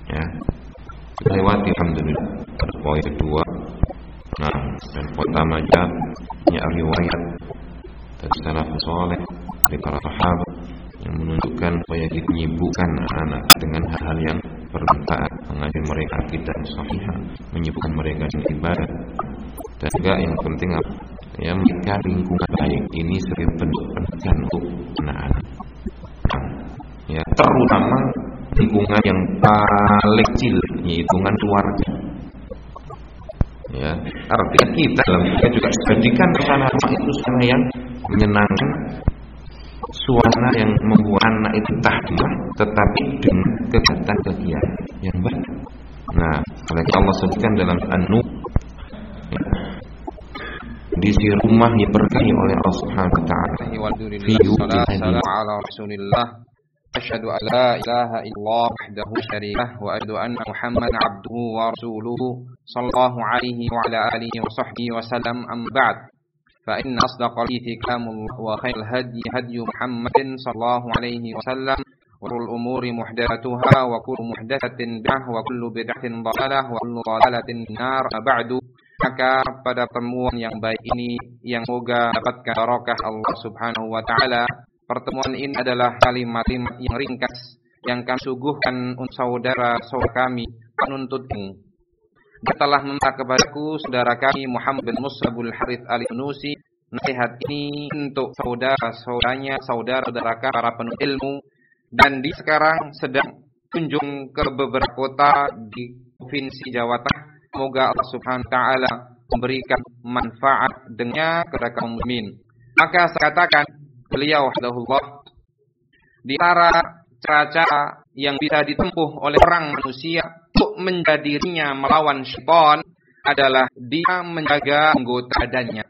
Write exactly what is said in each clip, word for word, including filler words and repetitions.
Ya, kita lewati alhamdulillah. Poin kedua. Nah, dan poin pertama ya riwayat dari salafus saleh dari para sahabat yang menunjukkan supaya kita menyibukkan anak dengan hal-hal yang bermanfaat, mengajar mereka akidah sahihah, menyibukkan mereka dengan ibadah. Dan juga yang penting apa? Ya, mereka lingkungan baik ini sering bentuk pendidikan untuk anak-anak. Nah, ya, terutama lingkungan yang paling kecil, yaitu lingkungan keluarga. Ya, artinya kita dalam kita juga jadikan suasana itu suasana yang menyenangkan, suasana yang membuat anak itu tahmah, tetapi dengan kegiatan-kegiatan yang baik. Nah, oleh Allah sebutkan dalam An-Nur, ya, di si rumah yang berkahi oleh Allah Subhanahu wa taala. Asyhadu an la ilaha illallah wahdahu la syarika lahu wa asyhadu anna Muhammadan abduhu wa rasuluhu sallallahu alaihi wa ala alihi wa sahbihi wa sallam amma ba'd. Fa inna asdaqal hadithi kalamullah wa khairal hadi hadi Muhammadin sallallahu alaihi wa sallam wa kullu umuri muhdatsatuha wa kullu muhdatsatin bid'ah wa kullu bid'atin dhalalah wa kullu dhalalatin nar. Ba'du. Maka pada pertemuan yang baik ini yang semoga dapatkan barakah Allah Subhanahu wa taala, pertemuan ini adalah kalimat-kalimat yang ringkas yang kami suguhkan untuk saudara-saudara kami penuntut ilmu. Dia telah meminta kepadaku saudara kami Muhammad bin Mus'abul Harith Al-Yunusi nasihat ini untuk saudara-saudaranya, saudara-saudara para penuntut ilmu, dan di sekarang sedang kunjung ke beberapa kota di provinsi Jawa Tengah. Semoga Allah Subhanahu wa taala memberikan manfaat dengannya kepada kaum muslimin. Maka saya katakan, beliau hafizahullah, di antara cara-cara yang bisa ditempuh oleh orang manusia untuk menjadi dirinya melawan syaitan adalah dia menjaga anggota badannya.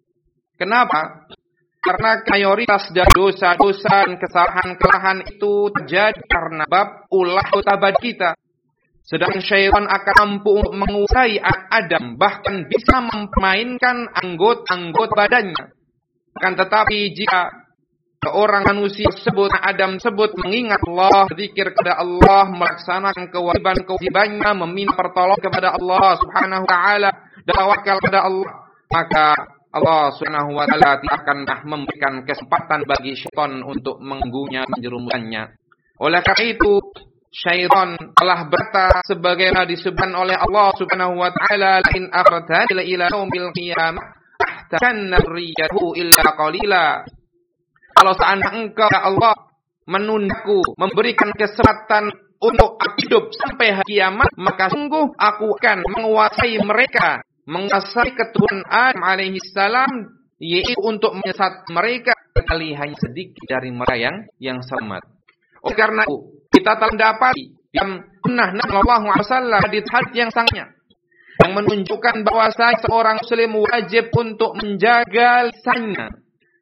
Kenapa? Karena mayoritas dari dosa-dosa dan kesalahan-kesalahan itu terjadi karena bab ulah anggota badan kita. Sedangkan syaitan akan mampu untuk menguasai Adam, bahkan bisa memainkan anggota-anggota badannya. Akan tetapi jika seorang manusia tersebut, Adam tersebut mengingat Allah, berzikir kepada Allah, melaksanakan kewajiban-kewajibannya, meminta pertolongan kepada Allah Subhanahu wa taala, dan tawakal kepada Allah, maka Allah Subhanahu wa taala tidak akan memberikan kesempatan bagi syaitan untuk mengganggunya, menjerumuskannya. Oleh karena itu, syaitan telah berkata sebagaimana disebutkan oleh Allah Subhanahu wa taala, "In akhrajani ila yaumil qiyamah ahtakanna riyatuhu illa qalila." Kalau seandainya engkau ya Allah menundaku, memberikan kesempatan untuk hidup sampai hari kiamat, maka sungguh aku akan menguasai mereka, menguasai keturunan Adam alaihi salam, yaitu untuk menyesat mereka, kali hanya sedikit dari mereka yang yang selamat. Oleh karena itu, kita telah mendapati yang sunnah Nabi sallallahu alaihi wasallam hadits yang sangnya yang menunjukkan bahwa seorang muslim wajib untuk menjaga lisannya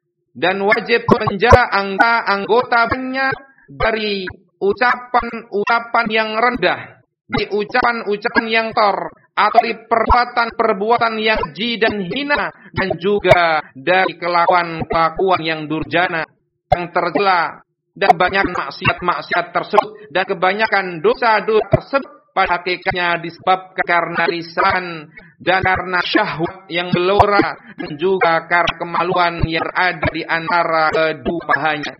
dan wajib menjaga anggota badannya dari ucapan-ucapan yang rendah, dari ucapan-ucapan yang tor, atau dari perbuatan-perbuatan yang keji dan hina, dan juga dari kelakuan-kelakuan yang durjana, yang tercela, dan banyak maksiat-maksiat tersebut, dan kebanyakan dosa-dosa tersebut pada hakikatnya disebabkan karena lisan dan karena syahwat yang gelora, dan juga karena kemaluan yang ada di antara kedua pahanya.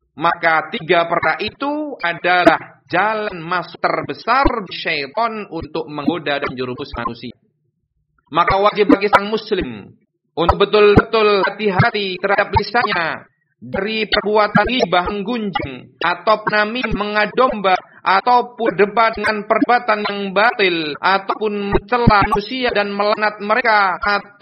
Maka tiga perkara itu adalah jalan masuk terbesar syaitan untuk menggoda dan menjerumus manusia. Maka wajib bagi sang muslim untuk betul-betul hati-hati terhadap lisannya dari perbuatan ghibah, menggunjing, atau namim, mengadu domba, ataupun debat dengan perbuatan yang batil, ataupun mencela manusia dan melaknat mereka, atau